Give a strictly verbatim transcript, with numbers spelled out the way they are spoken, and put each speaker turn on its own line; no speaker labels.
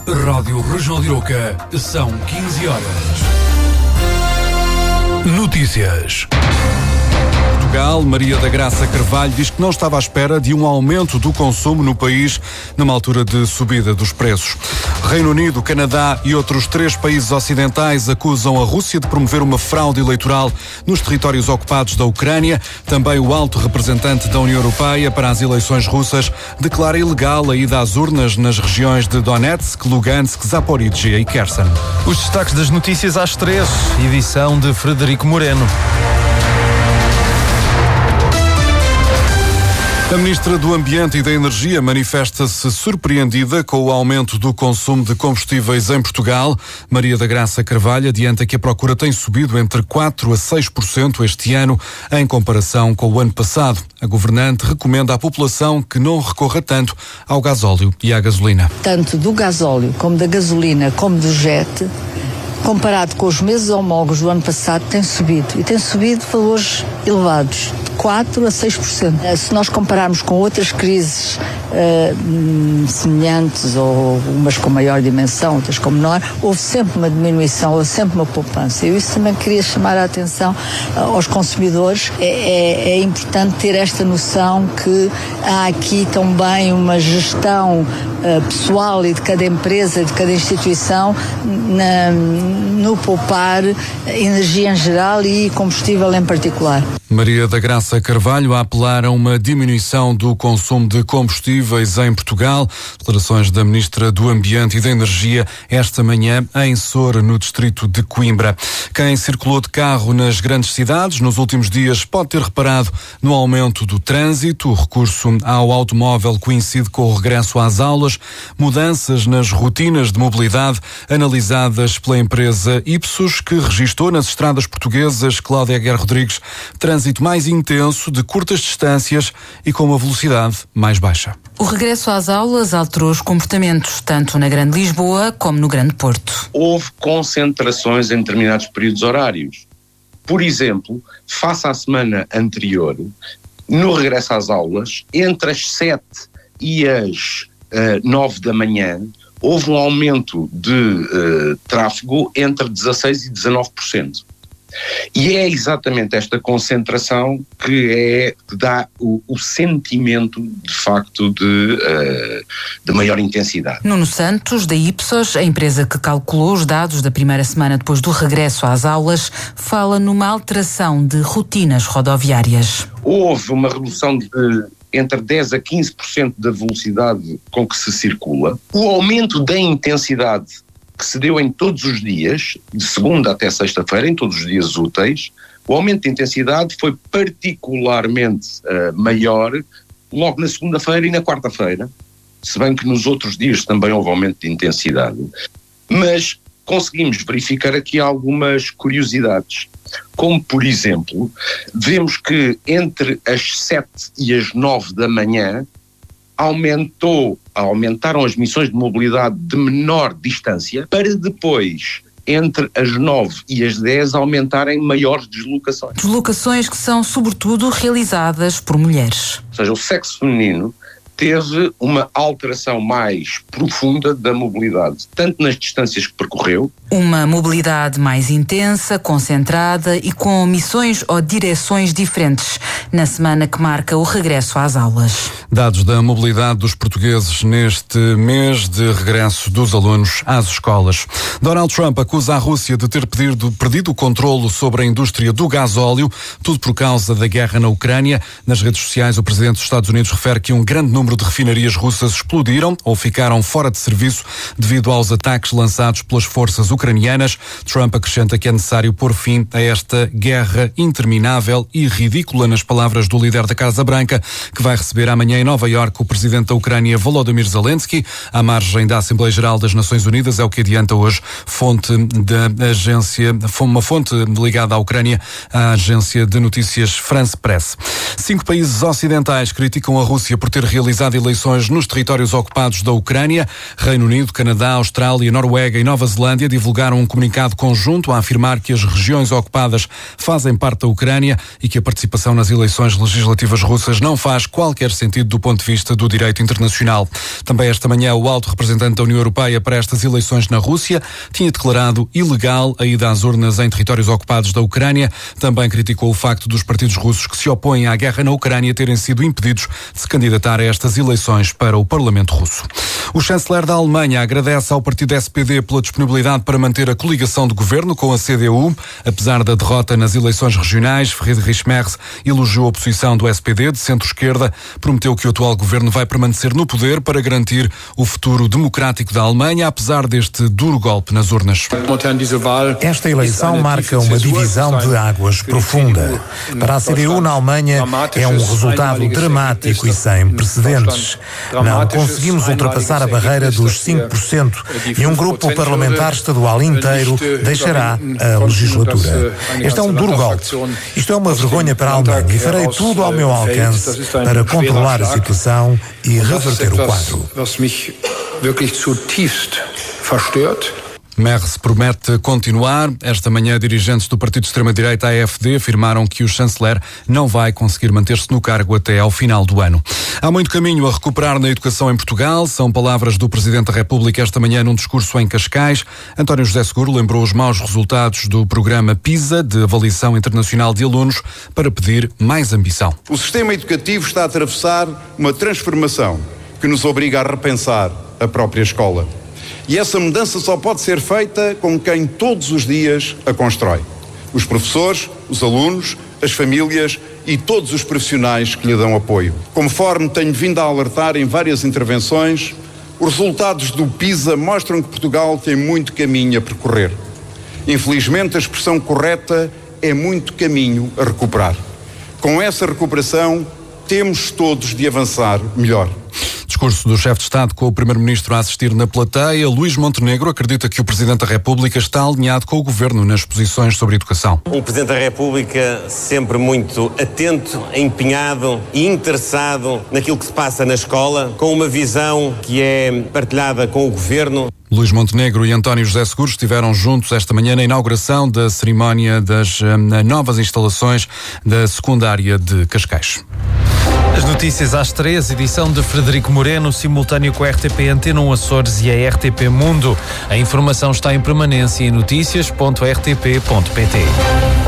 Rádio Regional de Aroca, são quinze horas. Notícias. Portugal, Maria da Graça Carvalho diz que não estava à espera de um aumento do consumo no país numa altura de subida dos preços. Reino Unido, Canadá e outros três países ocidentais acusam a Rússia de promover uma fraude eleitoral nos territórios ocupados da Ucrânia. Também o alto representante da União Europeia para as eleições russas declara ilegal a ida às urnas nas regiões de Donetsk, Lugansk, Zaporizhia e Kherson.
Os destaques das notícias às três, edição de Frederico Moreno.
A Ministra do Ambiente e da Energia manifesta-se surpreendida com o aumento do consumo de combustíveis em Portugal. Maria da Graça Carvalho adianta que a procura tem subido entre quatro a seis por cento este ano, em comparação com o ano passado. A governante recomenda à população que não recorra tanto ao gasóleo e à gasolina.
Tanto do gasóleo, como da gasolina, como do jet, comparado com os meses homólogos do ano passado, tem subido. E tem subido valores elevados, de quatro a seis por cento. Se nós compararmos com outras crises uh, semelhantes, ou umas com maior dimensão, outras com menor, houve sempre uma diminuição, houve sempre uma poupança. Eu isso também queria chamar a atenção uh, aos consumidores. É, é, é importante ter esta noção que há aqui também uma gestão uh, pessoal e de cada empresa, de cada instituição, na, no poupar energia em geral e combustível em particular.
Maria da Graça Carvalho a apelar a uma diminuição do consumo de combustíveis em Portugal. Declarações da Ministra do Ambiente e da Energia esta manhã em Soura, no distrito de Coimbra. Quem circulou de carro nas grandes cidades nos últimos dias pode ter reparado no aumento do trânsito. O recurso ao automóvel coincide com o regresso às aulas, mudanças nas rotinas de mobilidade analisadas pela empresa Ipsos, que registou nas estradas portuguesas, Cláudia Aguiar Rodrigues, trânsito mais intenso, de curtas distâncias e com uma velocidade mais baixa.
O regresso às aulas alterou os comportamentos, tanto na Grande Lisboa como no Grande Porto.
Houve concentrações em determinados períodos horários. Por exemplo, face à semana anterior, no regresso às aulas, entre as sete e as uh, nove da manhã, houve um aumento de uh, tráfego entre dezasseis e dezanove por cento. E é exatamente esta concentração que é, que dá o, o sentimento, de facto, de, uh, de maior intensidade.
Nuno Santos, da Ipsos, a empresa que calculou os dados da primeira semana depois do regresso às aulas, fala numa alteração de rotinas rodoviárias.
Houve uma redução de entre dez a quinze por cento da velocidade com que se circula. O aumento da intensidade que se deu em todos os dias, de segunda até sexta-feira, em todos os dias úteis, o aumento de intensidade foi particularmente uh, maior logo na segunda-feira e na quarta-feira, se bem que nos outros dias também houve aumento de intensidade. Mas conseguimos verificar aqui algumas curiosidades, como, por exemplo, vemos que entre as sete e as nove da manhã aumentou, aumentaram as missões de mobilidade de menor distância, para depois, entre as nove e as dez, aumentarem maiores deslocações.
Deslocações que são, sobretudo, realizadas por mulheres.
Ou seja, o sexo feminino teve uma alteração mais profunda da mobilidade, tanto nas distâncias que percorreu.
Uma mobilidade mais intensa, concentrada e com missões ou direções diferentes na semana que marca o regresso às aulas.
Dados da mobilidade dos portugueses neste mês de regresso dos alunos às escolas. Donald Trump acusa a Rússia de ter perdido, perdido o controlo sobre a indústria do gasóleo, tudo por causa da guerra na Ucrânia. Nas redes sociais, o presidente dos Estados Unidos refere que um grande número de refinarias russas explodiram ou ficaram fora de serviço devido aos ataques lançados pelas forças ucranianas. Trump acrescenta que é necessário pôr fim a esta guerra interminável e ridícula, nas palavras do líder da Casa Branca, que vai receber amanhã em Nova Iorque o presidente da Ucrânia, Volodymyr Zelensky, à margem da Assembleia Geral das Nações Unidas. É o que adianta hoje fonte da agência, uma fonte ligada à Ucrânia, à agência de notícias France Press. Cinco países ocidentais criticam a Rússia por ter realizado realizado eleições nos territórios ocupados da Ucrânia. Reino Unido, Canadá, Austrália, Noruega e Nova Zelândia divulgaram um comunicado conjunto a afirmar que as regiões ocupadas fazem parte da Ucrânia e que a participação nas eleições legislativas russas não faz qualquer sentido do ponto de vista do direito internacional. Também esta manhã o alto representante da União Europeia para estas eleições na Rússia tinha declarado ilegal a ida às urnas em territórios ocupados da Ucrânia. Também criticou o facto dos partidos russos que se opõem à guerra na Ucrânia terem sido impedidos de se candidatar a estas eleições para o Parlamento Russo. O chanceler da Alemanha agradece ao partido S P D pela disponibilidade para manter a coligação de governo com a C D U. Apesar da derrota nas eleições regionais, Friedrich Merz elogiou a posição do S P D de centro-esquerda, prometeu que o atual governo vai permanecer no poder para garantir o futuro democrático da Alemanha, apesar deste duro golpe nas urnas.
Esta eleição marca uma divisão de águas profunda. Para a C D U na Alemanha é um resultado dramático e sem precedentes. Não conseguimos ultrapassar a barreira dos cinco por cento e um grupo parlamentar estadual inteiro deixará a legislatura. Este é um duro golpe. Isto é uma vergonha para a Alemanha e farei tudo ao meu alcance para controlar a situação e reverter o quadro.
Merz promete continuar. Esta manhã, dirigentes do partido de extrema-direita A F D afirmaram que o chanceler não vai conseguir manter-se no cargo até ao final do ano. Há muito caminho a recuperar na educação em Portugal. São palavras do Presidente da República esta manhã num discurso em Cascais. António José Seguro lembrou os maus resultados do programa PISA, de avaliação internacional de alunos, para pedir mais ambição.
O sistema educativo está a atravessar uma transformação que nos obriga a repensar a própria escola. E essa mudança só pode ser feita com quem todos os dias a constrói. Os professores, os alunos, as famílias e todos os profissionais que lhe dão apoio. Conforme tenho vindo a alertar em várias intervenções, os resultados do PISA mostram que Portugal tem muito caminho a percorrer. Infelizmente, a expressão correta é muito caminho a recuperar. Com essa recuperação, temos todos de avançar melhor.
Discurso do chefe de Estado com o Primeiro-Ministro a assistir na plateia. Luís Montenegro acredita que o Presidente da República está alinhado com o Governo nas posições sobre educação.
Um Presidente da República sempre muito atento, empenhado e interessado naquilo que se passa na escola, com uma visão que é partilhada com o Governo.
Luís Montenegro e António José Seguro estiveram juntos esta manhã na inauguração da cerimónia das um, novas instalações da secundária de Cascais.
As notícias às três, edição de Frederico Moreno, simultâneo com a R T P Antena um Açores e a R T P Mundo. A informação está em permanência em notícias ponto r t p ponto p t.